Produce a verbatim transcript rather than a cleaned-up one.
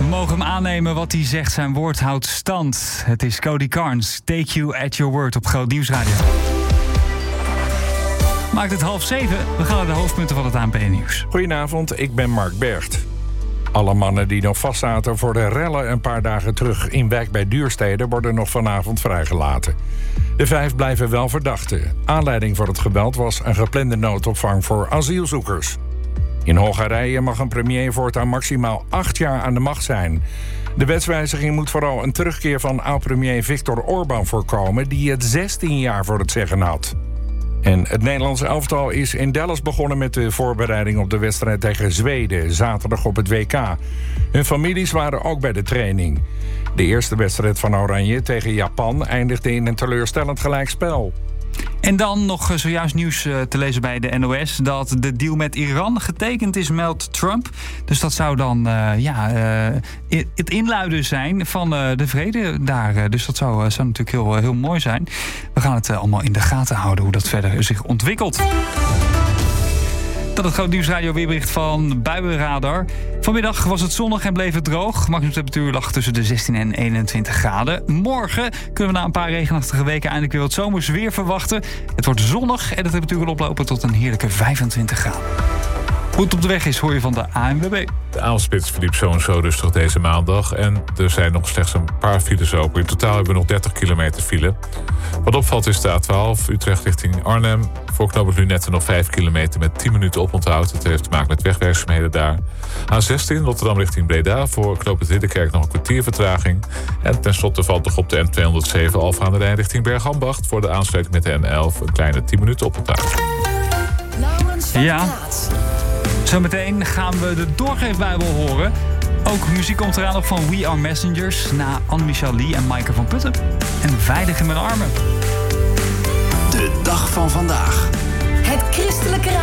We mogen hem aannemen wat hij zegt. Zijn woord houdt stand. Het is Cody Carnes. Take you at your word op Groot Nieuwsradio. Maakt het half zeven. We gaan naar de hoofdpunten van het A N P-nieuws. Goedenavond, ik ben Mark Bergt. Alle mannen die nog vastzaten voor de rellen een paar dagen terug in Wijk bij Duurstede worden nog vanavond vrijgelaten. De vijf blijven wel verdachten. Aanleiding voor het geweld was een geplande noodopvang voor asielzoekers. In Hongarije mag een premier voortaan maximaal acht jaar aan de macht zijn. De wetswijziging moet vooral een terugkeer van oud-premier Viktor Orbán voorkomen, die het zestien jaar voor het zeggen had. En het Nederlandse elftal is in Dallas begonnen met de voorbereiding op de wedstrijd tegen Zweden, zaterdag op het W K. Hun families waren ook bij de training. De eerste wedstrijd van Oranje tegen Japan eindigde in een teleurstellend gelijkspel. En dan nog zojuist nieuws te lezen bij de N O S dat de deal met Iran getekend is, meldt Trump. Dus dat zou dan uh, ja, uh, het inluiden zijn van uh, de vrede daar. Dus dat zou, zou natuurlijk heel, heel mooi zijn. We gaan het uh, allemaal in de gaten houden hoe dat verder zich ontwikkelt. Dat het Groot Nieuwsradio weerbericht van Buienradar. Vanmiddag was het zonnig en bleef het droog. Maximumtemperatuur lag tussen de zestien en eenentwintig graden. Morgen kunnen we na een paar regenachtige weken eindelijk weer wat zomers weer verwachten. Het wordt zonnig en de temperatuur kan oplopen tot een heerlijke vijfentwintig graden. Hoe het op de weg is, hoor je van de A N W B. De avondspits verliep zo en zo rustig deze maandag. En er zijn nog slechts een paar files open. In totaal hebben we nog dertig kilometer file. Wat opvalt is de A twaalf, Utrecht richting Arnhem. Voor knooppunt Lunetten nog vijf kilometer met tien minuten oponthoud. Het heeft te maken met wegwerkzaamheden daar. A zestien, Rotterdam richting Breda. Voor knooppunt Ridderkerk nog een kwartier vertraging. En tenslotte valt nog op de N tweehonderdzeven Alphen aan de Rijn richting Bergambacht. Voor de aansluiting met de N elf een kleine tien minuten oponthoud. Ja. Zometeen gaan we de doorgeefbijbel horen. Ook muziek komt eraan op van We Are Messengers na Anne-Michel Lee en Maaike van Putten. En Veilig in mijn armen. De dag van vandaag. Het christelijke